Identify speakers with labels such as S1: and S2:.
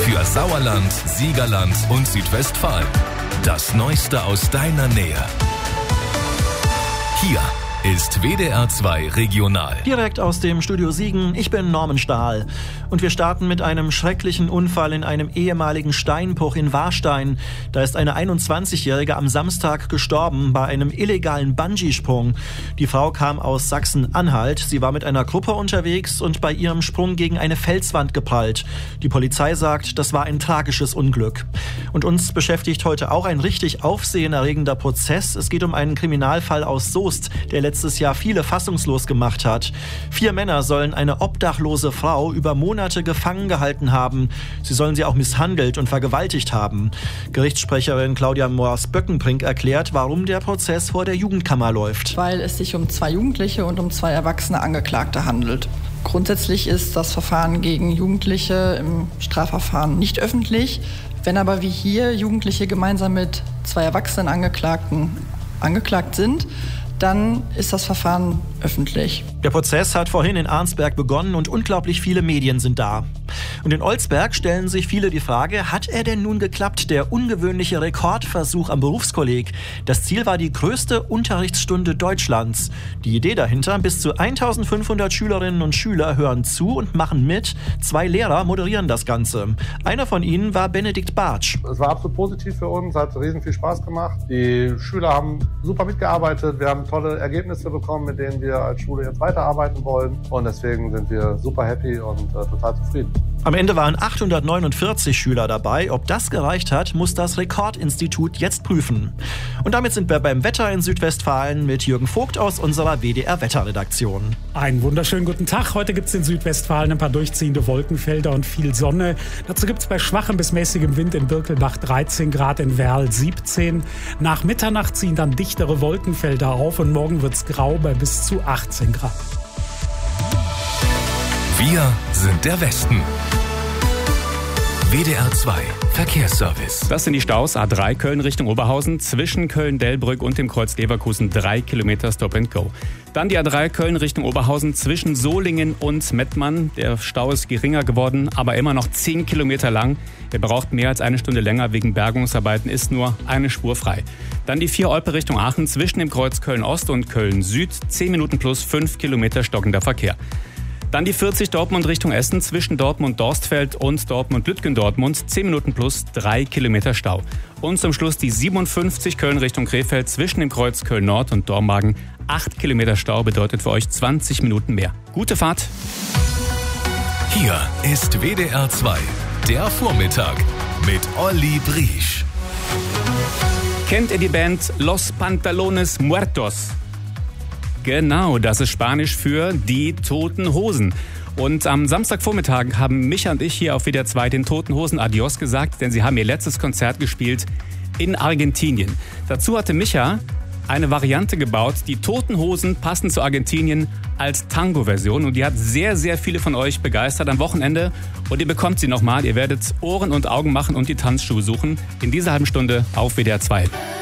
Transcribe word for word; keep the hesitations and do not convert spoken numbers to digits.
S1: Für Sauerland, Siegerland und Südwestfalen. Das Neueste aus deiner Nähe. Hier ist W D R zwei Regional.
S2: Direkt aus dem Studio Siegen, ich bin Norman Stahl. Und wir starten mit einem schrecklichen Unfall in einem ehemaligen Steinbruch in Warstein. Da ist eine einundzwanzigjährige am Samstag gestorben bei einem illegalen Bungee-Sprung. Die Frau kam aus Sachsen-Anhalt. Sie war mit einer Gruppe unterwegs und bei ihrem Sprung gegen eine Felswand geprallt. Die Polizei sagt, das war ein tragisches Unglück. Und uns beschäftigt heute auch ein richtig aufsehenerregender Prozess. Es geht um einen Kriminalfall aus Soest, der letztes Jahr viele fassungslos gemacht hat. Vier Männer sollen eine obdachlose Frau über Monate gefangen gehalten haben. Sie sollen sie auch misshandelt und vergewaltigt haben. Gerichtssprecherin Claudia Moers-Böckenbrink erklärt, warum der Prozess vor der Jugendkammer läuft.
S3: Weil es sich um zwei Jugendliche und um zwei erwachsene Angeklagte handelt. Grundsätzlich ist das Verfahren gegen Jugendliche im Strafverfahren nicht öffentlich. Wenn aber wie hier Jugendliche gemeinsam mit zwei erwachsenen Angeklagten angeklagt sind, dann ist das Verfahren öffentlich.
S2: Der Prozess hat vorhin in Arnsberg begonnen und unglaublich viele Medien sind da. Und in Olsberg stellen sich viele die Frage, hat er denn nun geklappt, der ungewöhnliche Rekordversuch am Berufskolleg? Das Ziel war die größte Unterrichtsstunde Deutschlands. Die Idee dahinter, bis zu eintausendfünfhundert Schülerinnen und Schüler hören zu und machen mit. Zwei Lehrer moderieren das Ganze. Einer von ihnen war Benedikt Bartsch.
S4: Es war absolut positiv für uns, hat riesen viel Spaß gemacht. Die Schüler haben super mitgearbeitet, wir haben tolle Ergebnisse bekommen, mit denen wir als Schule jetzt weiterarbeiten wollen. Und deswegen sind wir super happy und äh, total zufrieden.
S2: Am Ende waren achthundertneunundvierzig Schüler dabei. Ob das gereicht hat, muss das Rekordinstitut jetzt prüfen. Und damit sind wir beim Wetter in Südwestfalen mit Jürgen Vogt aus unserer W D R-Wetterredaktion.
S5: Einen wunderschönen guten Tag. Heute gibt es in Südwestfalen ein paar durchziehende Wolkenfelder und viel Sonne. Dazu gibt es bei schwachem bis mäßigem Wind in Birkelbach dreizehn Grad, in Werl siebzehn. Nach Mitternacht ziehen dann dichtere Wolkenfelder auf und morgen wird es grau bei bis zu achtzehn Grad.
S1: Wir sind der Westen. W D R zwei Verkehrsservice.
S6: Das sind die Staus A drei Köln Richtung Oberhausen, zwischen Köln-Delbrück und dem Kreuz Leverkusen drei Kilometer Stop and Go. Dann die A drei Köln Richtung Oberhausen, zwischen Solingen und Mettmann. Der Stau ist geringer geworden, aber immer noch zehn Kilometer lang. Er braucht mehr als eine Stunde länger wegen Bergungsarbeiten, ist nur eine Spur frei. Dann die vier Olpe Richtung Aachen, zwischen dem Kreuz Köln-Ost und Köln-Süd, zehn Minuten plus fünf Kilometer stockender Verkehr. Dann die vierzig Dortmund Richtung Essen, zwischen Dortmund-Dorstfeld und Dortmund-Lütgendortmund, zehn Minuten plus drei Kilometer Stau. Und zum Schluss die siebenundfünfzig Köln Richtung Krefeld, zwischen dem Kreuz Köln-Nord und Dormagen. acht Kilometer Stau bedeutet für euch zwanzig Minuten mehr. Gute Fahrt!
S1: Hier ist W D R zwei, der Vormittag mit Olli Briesch.
S6: Kennt ihr die Band Los Pantalones Muertos? Genau, das ist Spanisch für die Toten Hosen. Und am Samstagvormittag haben Micha und ich hier auf W D R zwei den Toten Hosen Adios gesagt, denn sie haben ihr letztes Konzert gespielt in Argentinien. Dazu hatte Micha eine Variante gebaut, die Toten Hosen passen zu Argentinien als Tango-Version. Und die hat sehr, sehr viele von euch begeistert am Wochenende. Und ihr bekommt sie nochmal. Ihr werdet Ohren und Augen machen und die Tanzschuhe suchen in dieser halben Stunde auf W D R zwei.